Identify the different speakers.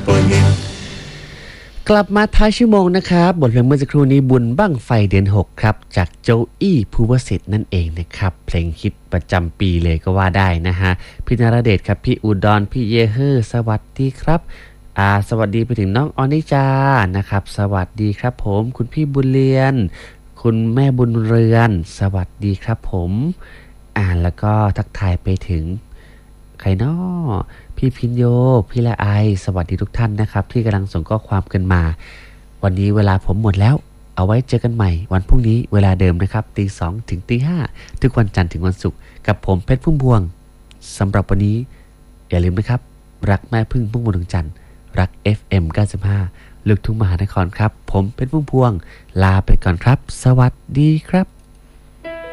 Speaker 1: กลับมาท้ายชั่วโมงนะครับบทเพลงเมื่อสักครู่นี้บุญบั้งไฟเดือน6ครับจากโจอี้ภูวสิทธิ์นั่นเองนะครับเพลงฮิตประจำปีเลยก็ว่าได้นะฮะพี่นรเดชครับพี่อุดรพี่เยเฮอร์สวัสดีครับสวัสดีไปถึงน้องอนิจานะครับสวัสดีครับผมคุณพี่บุญเรียนคุณแม่บุญเรือนสวัสดีครับผมแล้วก็ทักทายไปถึงใครน้อพี่พินโยพี่ละไอสวัสดีทุกท่านนะครับที่กำลังส่งข้อความกันมาวันนี้เวลาผมหมดแล้วเอาไว้เจอกันใหม่วันพรุ่งนี้เวลาเดิมนะครับตี 2 ถึงตี 5ทุกวันจันทร์ถึงวันศุกร์กับผมเพชรพุ่มพวงสำหรับวันนี้อย่าลืมนะครับรักแม่พึ่งพุ่มพวงดวงจันทร์รัก FM 95ลูกทุ่งมหานครครับผมเพชรพุ่มพวงลาไปก่อนครับสวัสดีครับ